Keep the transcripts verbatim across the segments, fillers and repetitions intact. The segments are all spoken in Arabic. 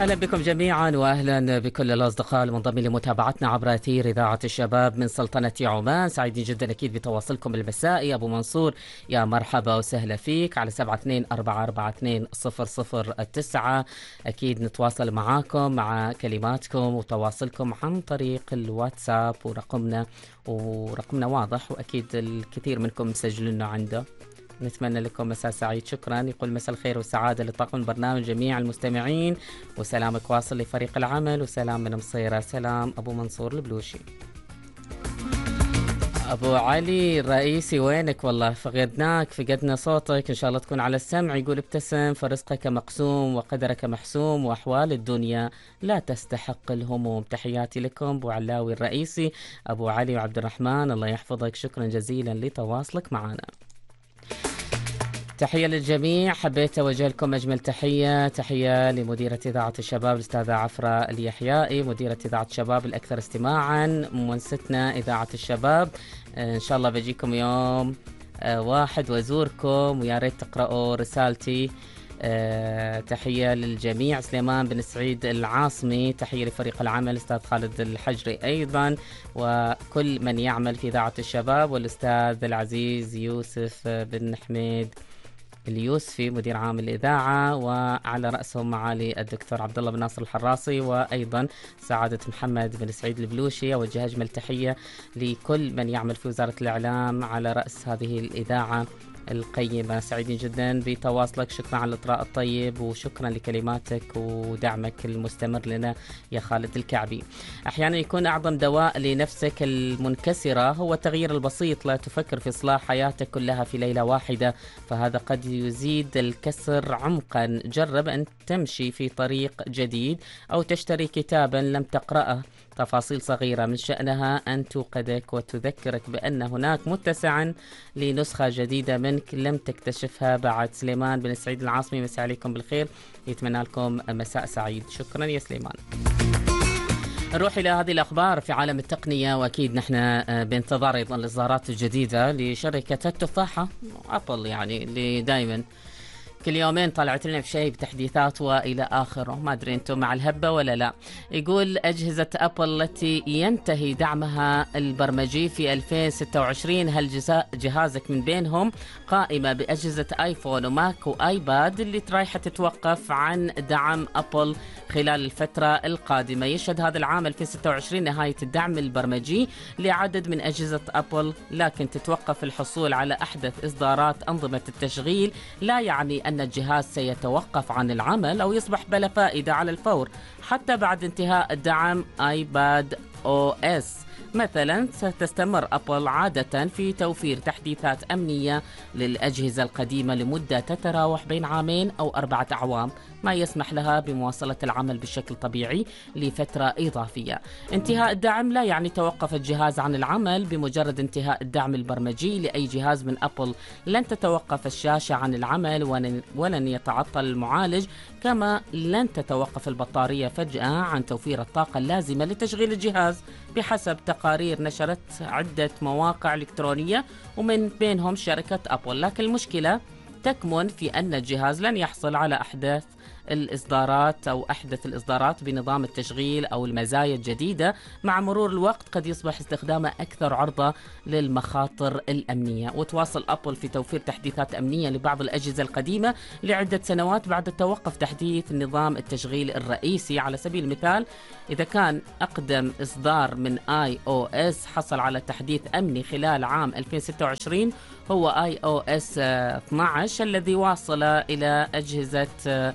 أهلا بكم جميعا وأهلا بكل الأصدقاء المنضمين لمتابعتنا عبر أثير إذاعة الشباب من سلطنة عمان. سعيدين جدا أكيد بتواصلكم المسائي. أبو منصور يا مرحبا وسهلا فيك على سبعة اثنين أربعة أربعة اثنين صفر صفر تسعة. أكيد نتواصل معاكم مع كلماتكم وتواصلكم عن طريق الواتساب ورقمنا ورقمنا واضح، وأكيد الكثير منكم مسجلنا عنده. نتمنى لكم مساء سعيد. شكرا. يقول مساء الخير والسعادة لطاقم البرنامج جميع المستمعين، وسلامك واصل لفريق العمل، وسلام من مصيرة. سلام أبو منصور البلوشي. أبو علي الرئيسي وينك؟ والله فقدناك، فقدنا صوتك. إن شاء الله تكون على السمع. يقول ابتسم فرزقك مقسوم وقدرك محسوم وأحوال الدنيا لا تستحق الهموم. تحياتي لكم أبو علاوي الرئيسي، أبو علي وعبد الرحمن، الله يحفظك. شكرا جزيلا لتواصلك معنا. تحية للجميع. حبيت أوجه لكم أجمل تحية تحية لمديرة إذاعة الشباب الأستاذة عفرة اليحيائي، مديرة إذاعة الشباب الأكثر استماعا، مونستنا إذاعة الشباب. إن شاء الله بجيكم يوم واحد وأزوركم، ويا ريت تقرأوا رسالتي. أه تحية للجميع. سليمان بن سعيد العاصمي، تحية لفريق العمل أستاذ خالد الحجري أيضا، وكل من يعمل في إذاعة الشباب، والأستاذ العزيز يوسف بن حميد اليوسفي مدير عام الإذاعة، وعلى رأسهم معالي الدكتور عبد الله بن ناصر الحراسي، وأيضا سعادة محمد بن سعيد البلوشي. أوجه أجمل تحية لكل من يعمل في وزارة الإعلام على رأس هذه الإذاعة القيمة. سعيدين جدا بتواصلك. شكرا على الإطراء الطيب، وشكرا لكلماتك ودعمك المستمر لنا يا خالد الكعبي. أحيانا يكون أعظم دواء لنفسك المنكسرة هو التغيير البسيط. لا تفكر في إصلاح حياتك كلها في ليلة واحدة، فهذا قد يزيد الكسر عمقا. جرب أن تمشي في طريق جديد أو تشتري كتابا لم تقرأه. تفاصيل صغيرة من شأنها أن توقدك وتذكرك بأن هناك متسعا لنسخة جديدة منك لم تكتشفها بعد. سليمان بن سعيد العاصمي، مساء عليكم بالخير، يتمنى لكم مساء سعيد. شكرا يا سليمان. نروح إلى هذه الأخبار في عالم التقنية، وأكيد نحن بانتظار أيضا الإصدارات الجديدة لشركة التفاحة أبل، يعني اللي دايما كل يومين طلعت لنا بشيء بتحديثات وإلى آخره. ما أدري أنتم مع الهبة ولا لا. يقول أجهزة أبل التي ينتهي دعمها البرمجي في ألفين وستة وعشرين، هل جهازك من بينهم؟ قائمة بأجهزة آيفون وماك وآيباد اللي رايحة تتوقف عن دعم أبل خلال الفترة القادمة. يشهد هذا العام ألفين وستة وعشرين نهاية الدعم البرمجي لعدد من أجهزة أبل، لكن تتوقف الحصول على أحدث إصدارات أنظمة التشغيل. لا يعني أن الجهاز سيتوقف عن العمل أو يصبح بلا فائدة على الفور حتى بعد انتهاء الدعم آيباد أو إس. مثلا ستستمر أبل عادة في توفير تحديثات أمنية للأجهزة القديمة لمدة تتراوح بين عامين أو أربعة أعوام، ما يسمح لها بمواصلة العمل بشكل طبيعي لفترة إضافية. انتهاء الدعم لا يعني توقف الجهاز عن العمل. بمجرد انتهاء الدعم البرمجي لأي جهاز من أبل لن تتوقف الشاشة عن العمل ولن يتعطل المعالج، كما لن تتوقف البطارية فجأة عن توفير الطاقة اللازمة لتشغيل الجهاز، بحسب تقارير نشرت عدة مواقع إلكترونية ومن بينهم شركة أبل. لكن المشكلة تكمن في أن الجهاز لن يحصل على أحدث الإصدارات أو أحدث الإصدارات بنظام التشغيل أو المزايا الجديدة. مع مرور الوقت قد يصبح استخدامه أكثر عرضة للمخاطر الأمنية. وتواصل أبل في توفير تحديثات أمنية لبعض الأجهزة القديمة لعدة سنوات بعد توقف تحديث نظام التشغيل الرئيسي. على سبيل المثال، إذا كان أقدم إصدار من آي أو إس حصل على تحديث أمني خلال عام ألفين وستة وعشرين هو آي أو إس اثني عشر الذي واصل إلى أجهزة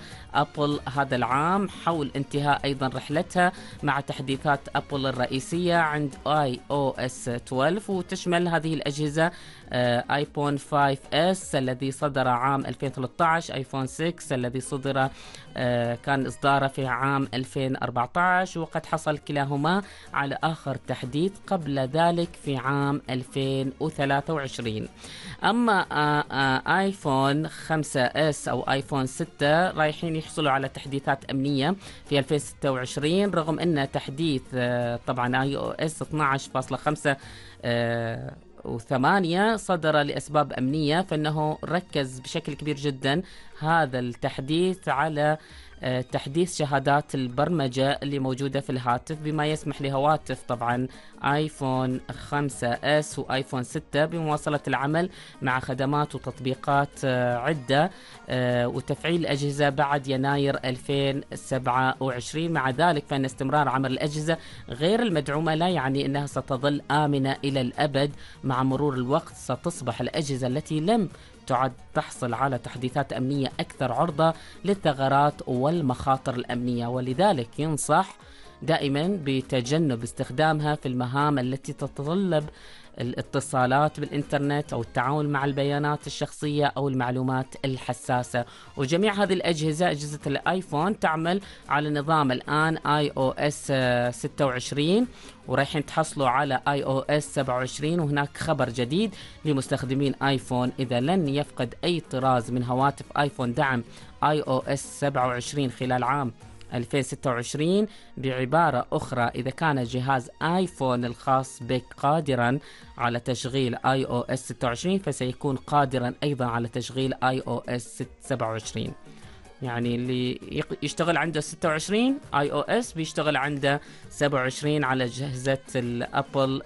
أبل هذا العام حول انتهاء أيضا رحلتها مع تحديثات أبل الرئيسية عند آي أو إس اثني عشر، وتشمل هذه الأجهزة آيفون خمسة إس الذي صدر عام ألفين وثلاثة عشر، آيفون ستة الذي صدر كان إصداره في عام ألفين وأربعة عشر، وقد حصل كلاهما على آخر تحديث قبل ذلك في عام ألفين وثلاثة وعشرين. أما آيفون خمسة إس أو آيفون ستة رايحين يحصلوا على تحديثات أمنية في ألفين وستة وعشرين، رغم أن تحديث طبعا آي أو إس اثني عشر فاصلة خمسة وثمانية صدر لأسباب أمنية، فإنه ركز بشكل كبير جدا هذا التحديث على تحديث شهادات البرمجة اللي موجودة في الهاتف، بما يسمح لهواتف طبعا آيفون خمسة اس وآيفون ستة بمواصلة العمل مع خدمات وتطبيقات عدة، وتفعيل الأجهزة بعد يناير ألفين وسبعة وعشرين. مع ذلك فإن استمرار عمل الأجهزة غير المدعومة لا يعني أنها ستظل آمنة إلى الأبد. مع مرور الوقت ستصبح الأجهزة التي لم تعد تحصل على تحديثات أمنية أكثر عرضة للثغرات والمخاطر الأمنية، ولذلك ينصح دائما بتجنب استخدامها في المهام التي تتطلب الاتصالات بالإنترنت أو التعامل مع البيانات الشخصية أو المعلومات الحساسة. وجميع هذه الأجهزة، أجهزة الآيفون، تعمل على نظام الآن آي أو إس ستة وعشرين، ورايحين تحصلوا على آي أو إس سبعة وعشرين. وهناك خبر جديد لمستخدمين آيفون: إذا لن يفقد أي طراز من هواتف آيفون دعم آي أو إس سبعة وعشرين خلال عام ألفين وستة وعشرين، بعبارة أخرى إذا كان جهاز آيفون الخاص بك قادرا على تشغيل آي أو إس ستة وعشرين، فسيكون قادرا أيضا على تشغيل آي أو إس سبعة وعشرين. يعني اللي يشتغل عنده ستة وعشرين آي أو إس بيشتغل عنده سبعة وعشرين على جهازة الأبل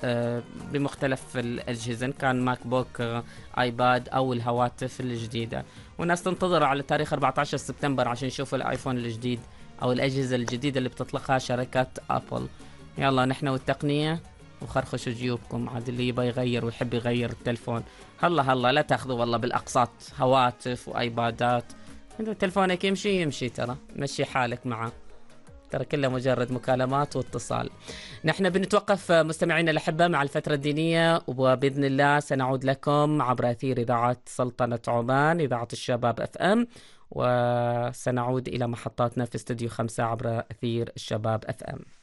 بمختلف الأجهزة، كان ماك بوك، آيباد أو الهواتف الجديدة. والناس تنتظر على تاريخ أربعة عشر سبتمبر عشان يشوفوا الآيفون الجديد أو الأجهزة الجديدة اللي بتطلقها شركة أبل. يلا نحن والتقنية وخرخشوا جيوبكم، عاد اللي يبغى يغير ويحب يغير التلفون هلا هلا، لا تاخذوا والله بالأقساط هواتف وآيبادات. انت تلفونك يمشي يمشي، ترى مشي حالك معه، ترى كله مجرد مكالمات واتصال. نحن بنتوقف مستمعينا الأحبة مع الفترة الدينية، وبإذن الله سنعود لكم عبر أثير إذاعة سلطنة عمان، إذاعة الشباب أف أم، وسنعود إلى محطاتنا في استوديو خمسة عبر أثير الشباب أف أم.